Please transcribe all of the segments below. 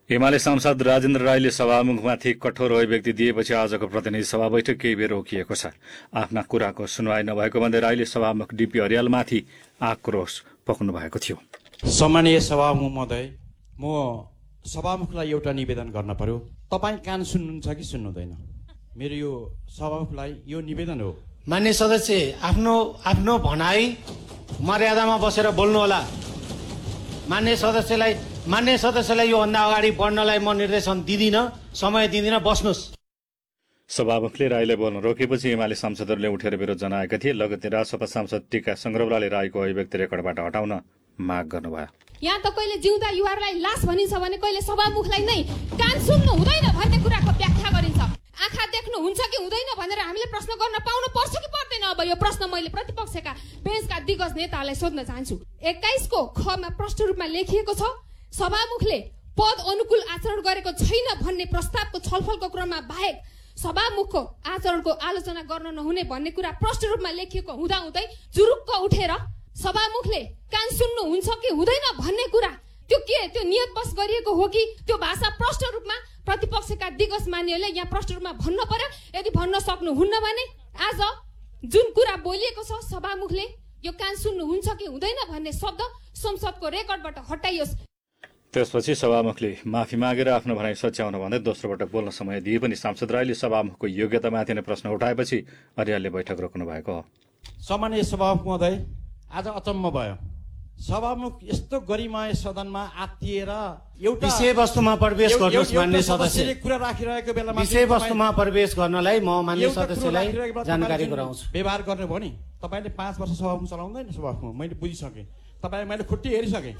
एमाले सांसद राजेन्द्र राईले सभामुखमाथि कठोर अभिव्यक्ति दिएपछि आजको प्रतिनिधि सभा बैठक केही बेर रोकिएको छ। आफ्ना कुराको सुनवाई नभएको भन्दै राईले सभामुख डीपी अर्यालमाथि आक्रोश पोख्नु भएको थियो। सम्मानीय सभामुख महोदय, म सभामुखलाई एउटा निवेदन गर्न पर्यो। तपाईँ कान सुन्नुहुन्छ कि सुन्नुहुँदैन? मेरो यो सभामुखलाई यो निवेदन हो। मान्य सदस्य, आफ्नो भनाई मर्यादामा बसेर बोल्नु होला। मान्य सदस्यलाई योभन्दा अगाडि बढ्नलाई म निर्देशन दिदिनँ, समय दिदिनँ, बस्नुहोस्। सभामुखले राईलाई बोल्न रोकेपछि एमाले सांसदहरूले उठेर विरोध जनाएका थिए। लगत्तै राजसभा सांसद टीका सङ्ग्रौलाले राईको अभिव्यक्ति रेकर्डबाट हटाउन माग गर्नुभयो। यहाँ त कहिले जिउँदा युवाहरूलाई लास भनिन्छ भने कहिले सभामुखलाई नै कान सुन्नु हुँदैन भन्ने कुराको व्याख्या गरिन्छ। आँखा देख्नु हुन्छ कि हुँदैन भनेर हामीले प्रश्न गर्न पाउनु पर्छ कि पर्दैन? अब यो प्रश्न मैले प्रतिपक्षका बेन्चका दिग्गज नेताहरूलाई सोध्न चाहन्छु। 21 को खमा प्रष्ट रूपमा लेखिएको छ, सभामुखले पद अनुकूल आचरण गरेको छैन भन्ने प्रस्तावको छलफलको क्रममा बाहेक सभामुखको आचरणको आलोचना गर्न नहुने भन्ने कुरा प्रष्ट रूपमा लेखिएको हुँदाहुँदै जुरुक्क उठेर सभामुखले कान सुन्नु हुन्छ कि हुँदैन भन्ने कुरा त्यो नियतवश गरिएको हो कि त्यो भाषा प्रष्ट रूपमा प्रतिपक्षका दिग्गज मान्यहरूले यहाँ प्रष्ट रूपमा भन्न पर्यो। यदि भन्न सक्नुहुन्न भने आज जुन कुरा बोलिएको छ सभामुखले यो कान सुन्नु हुन्छ कि हुँदैन भन्ने शब्द संसदको रेकर्डबाट हटाइयोस्। त्यसपछि सभामुखले माफी मागेर आफ्नो भनाइ सच्याउन भन्दै दोस्रो पटक बोल्न समय दिए पनि सांसद राईले सभामुखको योग्यतामाथि नै प्रश्न उठाएपछि अर्यालले बैठक रोक्नु भएको हो। सम्मानीय सभामुख महोदय, आज अचम्म भयो। सभामुख यस्तो गरिमाय सदनमा आत्तिएर एउटा विषयवस्तुमा प्रवेश गर्नुहोस्। मान्य सदस्य, कुरा राखिरहेको बेलामा विषयवस्तुमा प्रवेश गर्नलाई म मान्य सदस्यलाई जानकारी गराउँछु। व्यवहार गर्ने भयो नि। तपाईँले 5 वर्ष सभामुख चलाउँदैन सभामुख, मैले बुझिसकेँ। तपाईँ मैले खुट्टी हेरिसकेँ।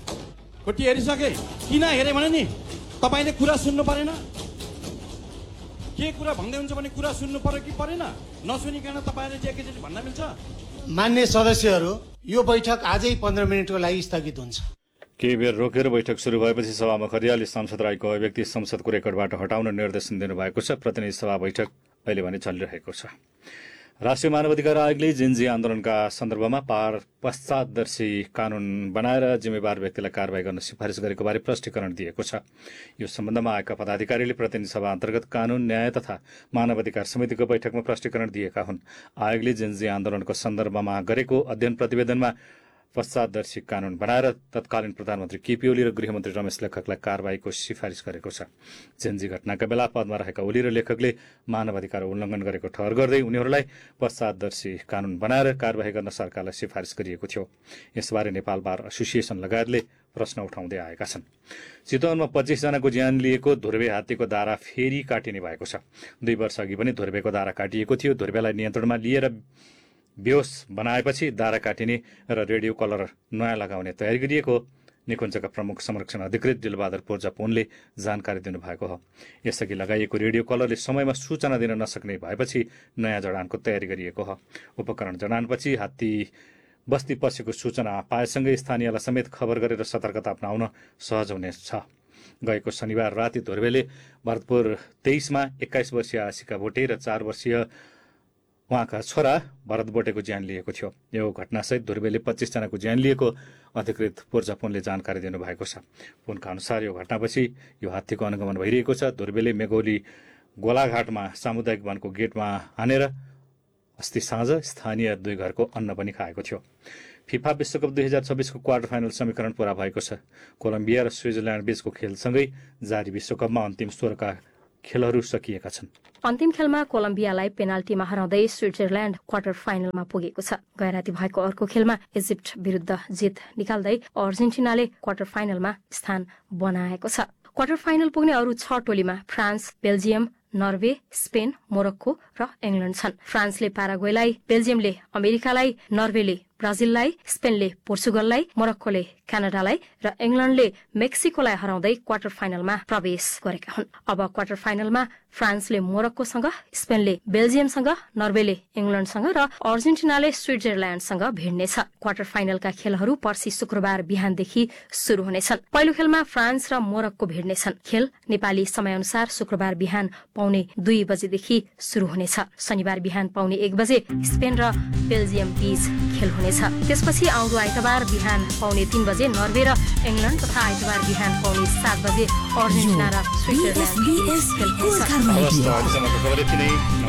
किन हेरेँ भने नि तपाईँले कुरा सुन्नु परेन? के कुरा भन्दै हुन्छ भने कुरा सुन्नु पर्यो कि परेन? नसुनिकन तपाईँले जे के भन्न मिल्छ? मान्य सदस्यहरू, यो बैठक आजै 15 मिनटको लागि स्थगित हुन्छ। केही बेर रोकेर बैठक सुरु भएपछि सभामुख अर्यालले सांसद राईको अभिव्यक्ति संसदको रेकर्डबाट हटाउन निर्देशन दिनुभएको छ। प्रतिनिधि सभा बैठक अहिले भने चलिरहेको छ। राष्ट्रिय मानवाधिकार आयोगले जेनजी आन्दोलनका सन्दर्भमा पश्चातदर्शी कानून बनाएर जिम्मेवार व्यक्तिलाई कारवाही गर्न सिफारिस गरेको बारे प्रष्टीकरण दिएको छ। यो सम्बन्धमा आयोगका पदाधिकारीले प्रतिनिधि सभा अन्तर्गत कानून, न्याय तथा मानवाधिकार समितिको बैठकमा प्रष्टीकरण दिएका हुन्। आयोगले जेनजी आन्दोलनको सन्दर्भमा गरेको अध्ययन प्रतिवेदनमा पश्चातदर्शी कानून बनाएर तत्कालीन प्रधानमन्त्री केपी ओली र गृहमन्त्री रमेश लेखकलाई कारवाहीको सिफारिस गरेको छ। जेनजी घटनाका बेला पदमा रहेका ओली र लेखकले मानवाधिकार उल्लङ्घन गरेको ठहर गर्दै उनीहरूलाई पश्चातदर्शी कानून बनाएर कारवाही गर्न सरकारलाई सिफारिस गरिएको थियो। यसबारे नेपाल बार एसोसिएसन लगायतले प्रश्न उठाउँदै आएका छन्। चितवनमा 25 जनाको ज्यान लिएको धुर्वे हात्तीको दारा फेरि काटिने भएको छ। 2 वर्ष अघि पनि धुर्वेको दारा काटिएको थियो। धुर्वेलाई नियन्त्रणमा लिएर बेहोस बनाएपछि दारा काटिने र रेडियो कलर नयाँ लगाउने तयारी गरिएको निकुञ्जका प्रमुख संरक्षण अधिकृत दिलबहादुर पोर्जापोनले जानकारी दिनुभएको हो। यसअघि लगाइएको रेडियो कलरले समयमा सूचना दिन नसक्ने भएपछि नयाँ जडानको तयारी गरिएको हो। उपकरण जडानपछि हात्ती बस्ती पसेको सूचना पाएसँगै स्थानीयलाई समेत खबर गरेर सतर्कता अपनाउन सहज हुनेछ। गएको शनिबार राति धुर्वेले भरतपुर 23 मा 21 वर्षीय आशिका भोटे र 4 वर्षीय उहाँका छोरा भरत बोटेको ज्यान लिएको थियो। यो घटनासहित धुर्वेले 25 जनाको ज्यान लिएको अधिकृत पोर्जापोनले जानकारी दिनुभएको छ। उनका अनुसार यो घटनापछि यो हात्तीको अनुगमन भइरहेको छ। धुर्वेले मेघोली गोलाघाटमा सामुदायिक वनको गेटमा हानेर अस्ति साँझ स्थानीय 2 घरको अन्न पनि खाएको थियो। फिफा विश्वकप 2026 को क्वार्टर फाइनल समीकरण पूरा भएको छ। कोलम्बिया र स्विजरल्याण्ड बीचको खेलसँगै जारी विश्वकपमा अन्तिम 16 का खेलहरू सकिएका छन्। अन्तिम खेलमा कोलम्बियालाई पेनाल्टीमा हराउँदै स्विजरल्याण्ड क्वार्टर फाइनलमा पुगेको छ। गैराती भएको अर्को खेलमा इजिप्ट विरुद्ध जित निकाल्दै अर्जेन्टिनाले क्वार्टर फाइनलमा स्थान बनाएको छ। क्वार्टर फाइनल पुग्ने अरू 6 टोलीमा France, Belgium, Norway, Spain, Morocco र इङ्ल्याण्ड छन्। फ्रान्सले पाराग्वेलाई, बेल्जियमले अमेरिकालाई, नर्वेले ब्राजिललाई, स्पेनले पोर्चुगललाई, मोरक्कोले क्यानाडालाई र इङ्ल्याण्डले मेक्सिकोलाई हराउँदै क्वार्टर फाइनलमा प्रवेश गरेका हुन्। अब क्वार्टर फाइनलमा फ्रान्सले मोरक्कोसँग, स्पेनले बेल्जियमसँग, नर्वेले इङ्ल्याण्डसँग र अर्जेन्टिनाले स्विजरल्याण्डसँग भिड्नेछ। क्वार्टर फाइनलका खेलहरू पर्सि शुक्रबार बिहानदेखि शुरू हुनेछन्। पहिलो खेलमा फ्रान्स र मोरक्को भिड्नेछन्। खेल नेपाली समयअनुसार शुक्रबार बिहान पाउने 2 बजेदेखि शुरू हुनेछ। शनिबार बिहान पाउने 1 बजे स्पेन र बेल्जियम बीच खेल हुनेछ। हुनेछ। त्यसपछि आउँदो आइतबार बिहान पाउने 3 बजे नर्वे र इङ्ल्यान्ड तथा आइतबार बिहान पाउने 7 बजे अर्जेन्टिना र स्विजरल्यान्ड खेल हुनेछ। हवस् त, अहिलेसम्मको खबर यति नै।